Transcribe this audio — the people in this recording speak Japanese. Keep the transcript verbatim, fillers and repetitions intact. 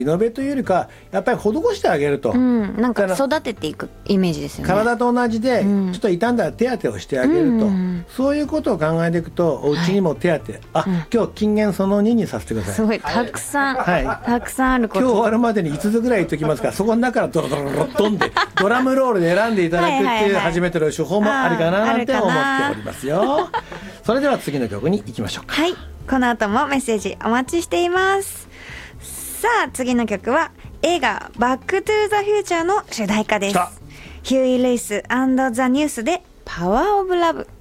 リノベというよりかやっぱり施してあげると、 うん、なんか育てていくイメージですよね。 体と同じで、うん、ちょっと傷んだら手当てをしてあげると、うん、そういうことを考えていくとお家にも手当て、はい、あ、うん、今日金言そのににさせてください。 すごいたくさん、はい、たくさんあること。 今日終わるまでにいつつぐらい言っときますからそこの中からドロドロドロドンでドラムロールで選んでいただくっていう初めての手法もありかななんて思っておりますよ。それでは次の曲に行きましょうか。 はい、この後もメッセージお待ちしています。さあ次の曲は映画バックトゥーザフューチャーの主題歌です。ヒューイ・ルイス&ザ・ニュースでパワーオブラブ。